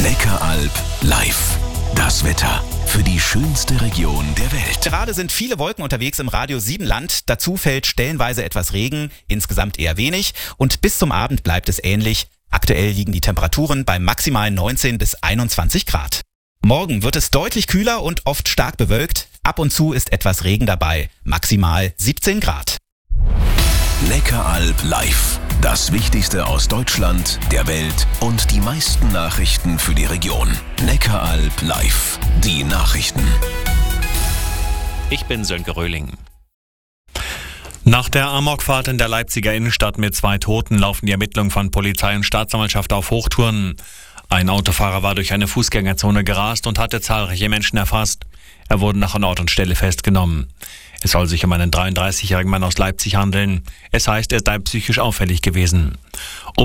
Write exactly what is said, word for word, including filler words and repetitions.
Neckaralb live. Das Wetter für die schönste Region der Welt. Gerade sind viele Wolken unterwegs im Radio sieben Land. Dazu fällt stellenweise etwas Regen, insgesamt eher wenig. Und bis zum Abend bleibt es ähnlich. Aktuell liegen die Temperaturen bei maximal neunzehn bis einundzwanzig Grad. Morgen wird es deutlich kühler und oft stark bewölkt. Ab und zu ist etwas Regen dabei. Maximal siebzehn Grad. Neckaralb live. Das Wichtigste aus Deutschland, der Welt und die meisten Nachrichten für die Region. Neckaralb live. Die Nachrichten. Ich bin Sönke Röhling. Nach der Amokfahrt in der Leipziger Innenstadt mit zwei Toten laufen die Ermittlungen von Polizei und Staatsanwaltschaft auf Hochtouren. Ein Autofahrer war durch eine Fußgängerzone gerast und hatte zahlreiche Menschen erfasst. Er wurde nach Ort und Stelle festgenommen. Es soll sich um einen dreiunddreißigjährigen Mann aus Leipzig handeln. Es heißt, er sei psychisch auffällig gewesen.